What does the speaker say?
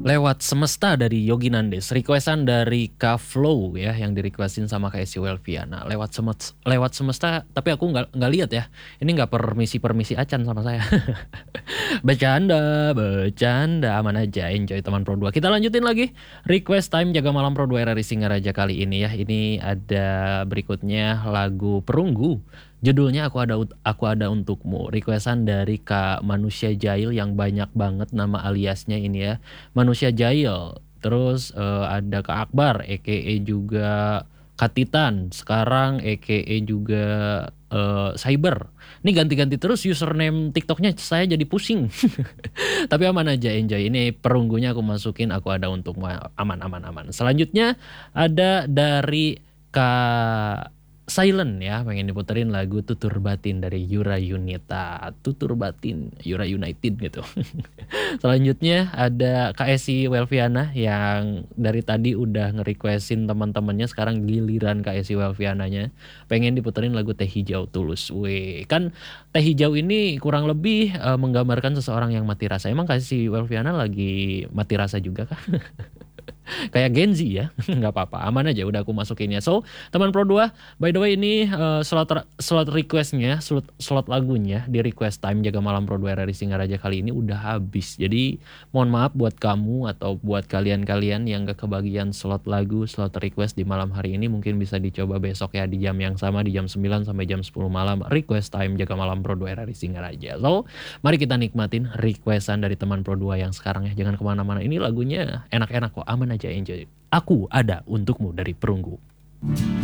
Lewat Semesta dari Yogi Nandes, requestan dari Kak Flow ya, yang di-requestin sama Kak Esi Welviana. Lewat Semesta, tapi aku nggak lihat ya. Ini nggak permisi acan sama saya. Bercanda, aman aja, enjoy teman Pro 2. Kita lanjutin lagi, request time Jaga Malam Pro 2 RRI Singaraja kali ini ya. Ini ada berikutnya lagu Perunggu. Judulnya Aku Ada Untukmu. Requestan dari Kak Manusia Jail yang banyak banget nama aliasnya ini ya. Manusia Jail. Terus ada Kak Akbar, EKE juga Kak Titan. Sekarang EKE juga Cyber. Ini ganti-ganti terus username TikToknya, saya jadi pusing. Tapi aman aja, enjoy. Ini perunggunya aku masukin Aku Ada Untukmu. Aman. Selanjutnya ada dari Kak Silent ya, pengen diputerin lagu Tutur Batin dari Yura Yunita. Tutur Batin, Yura United gitu. Selanjutnya ada Kak Esi Welviana yang dari tadi udah nge-requestin teman-temannya, sekarang giliran Kak Esi Welviananya pengen diputerin lagu Teh Hijau Tulus. Weh, kan Teh Hijau ini kurang lebih menggambarkan seseorang yang mati rasa. Emang Kak Esi Welviana lagi mati rasa juga kah? Kayak Gen Z ya, nggak apa-apa, aman aja, udah aku masukinnya. So, teman Pro 2, by the way ini slot requestnya, slot lagunya di request time Jaga Malam Pro 2 RRI Singaraja kali ini udah habis. Jadi mohon maaf buat kamu atau buat kalian-kalian yang gak kebagian slot lagu, slot request di malam hari ini, mungkin bisa dicoba besok ya di jam yang sama, di jam 9 sampai jam 10 malam, request time Jaga Malam Pro 2 RRI Singaraja. So, mari kita nikmatin requestan dari teman Pro 2 yang sekarang ya. Jangan kemana-mana, ini lagunya enak-enak kok, aman aja, enjoy. Aku Ada Untukmu dari Perunggu.